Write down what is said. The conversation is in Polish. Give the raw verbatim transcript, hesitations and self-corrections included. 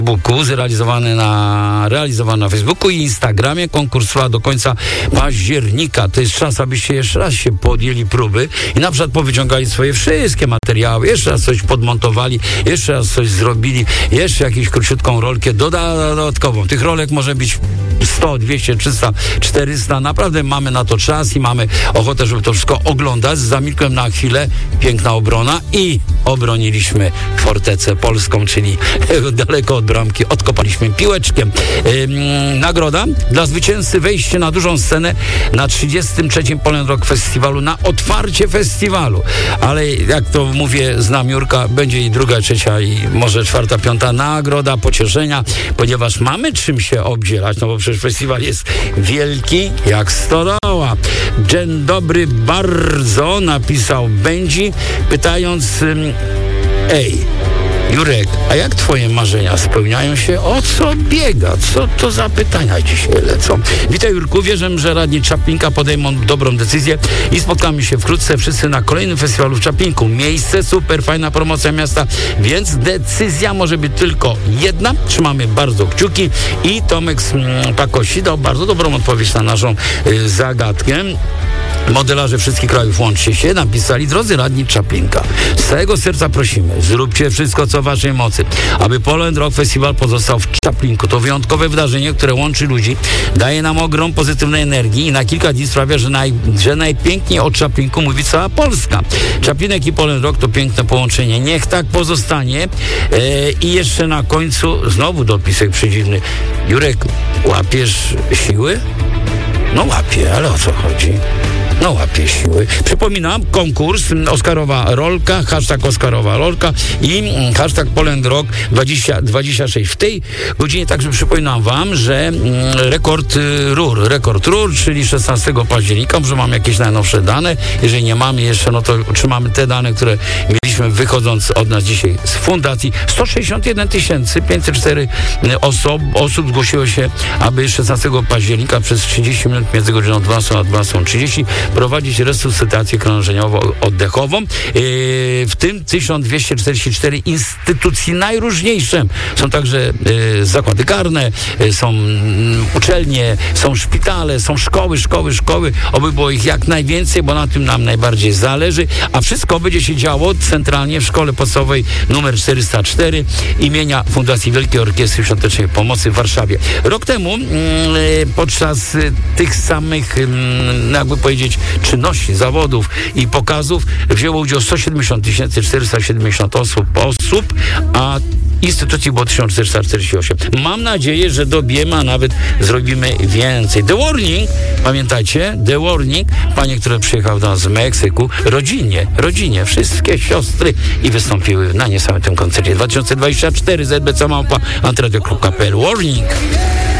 Facebooku, zrealizowany na, realizowany na Facebooku i Instagramie. Konkurs trwa do końca października. To jest czas, abyście jeszcze raz się podjęli próby i na przykład powyciągali swoje wszystkie materiały, jeszcze raz coś podmontowali, jeszcze raz coś zrobili, jeszcze jakąś króciutką rolkę dodatkową. Tych rolek może być sto, dwieście, trzysta, czterysta. Naprawdę mamy na to czas i mamy ochotę, żeby to wszystko oglądać. Zamilkłem na chwilę. Piękna obrona i obroniliśmy fortecę polską, czyli daleko od bramki. Odkopaliśmy piłeczkiem. Ym, nagroda dla zwycięzcy, wejście na dużą scenę na trzydziestym trzecim Poland Rock Festiwalu, na otwarcie festiwalu. Ale jak to mówię, znam Jurka, będzie i druga, trzecia i może czwarta, piąta nagroda pocieszenia, ponieważ mamy czym się obdzielać, no bo przecież festiwal jest wielki jak stodoła. Dzień dobry bardzo, napisał Będzi, pytając ym, ej, Jurek, a jak twoje marzenia spełniają się? O co biega? Co to za pytania dzisiaj lecą? Witaj, Jurku, wierzę, że radni Czaplinka podejmą dobrą decyzję i spotkamy się wkrótce wszyscy na kolejnym festiwalu w Czaplinku. Miejsce super, fajna promocja miasta, więc decyzja może być tylko jedna. Trzymamy bardzo kciuki i Tomek z mm, Pakosi dał bardzo dobrą odpowiedź na naszą y, zagadkę. Modelarze wszystkich krajów, łączcie się, napisali: drodzy radni Czaplinka, z całego serca prosimy, zróbcie wszystko, co w waszej mocy, aby Poland Rock Festival pozostał w Czaplinku. To wyjątkowe wydarzenie, które łączy ludzi, daje nam ogrom pozytywnej energii i na kilka dni sprawia, że, naj, że najpiękniej o Czaplinku mówi cała Polska. Czaplinek i Poland Rock to piękne połączenie. Niech tak pozostanie. E, I jeszcze na końcu znowu dopisek przedziwny. Jurek, łapiesz siły? No łapię, ale o co chodzi? No łapie siły. Przypominam, konkurs Oscarowa rolka, hashtag Oscarowa rolka i hashtag Poland Rock dwadzieścia dwadzieścia sześć. W tej godzinie także przypominam wam, że rekord rur, rekord rur, czyli szesnastego października, może mam jakieś najnowsze dane. Jeżeli nie mamy jeszcze, no to otrzymamy te dane, które mieliśmy wychodząc od nas dzisiaj z fundacji. sto sześćdziesiąt jeden tysięcy pięćset cztery osób, osób zgłosiło się, aby szesnastego października przez trzydzieści minut między godziną dwunastą a dwunastą trzydzieści prowadzić resuscytację krążeniowo-oddechową. W tym tysiąc dwieście czterdzieści cztery instytucji najróżniejsze. Są także zakłady karne, są uczelnie, są szpitale, są szkoły, szkoły, szkoły. Oby było ich jak najwięcej, bo na tym nam najbardziej zależy. A wszystko będzie się działo centralnie w Szkole Podstawowej numer czterysta cztery imienia Fundacji Wielkiej Orkiestry Świątecznej Pomocy w Warszawie. Rok temu podczas tych samych, jakby powiedzieć, czynności, zawodów i pokazów wzięło udział sto siedemdziesiąt tysięcy czterysta siedemdziesiąt osób, osób, a instytucji było tysiąc czterysta czterdzieści osiem. Mam nadzieję, że dobijemy, a nawet zrobimy więcej. The Warning, pamiętajcie? The Warning, panie, które przyjechały do nas z Meksyku, rodzinnie, rodzinie, wszystkie siostry i wystąpiły na niesamowitym koncercie dwa tysiące dwudziestym czwartym. Z B C Małpa, antradio kropka p l. Warning.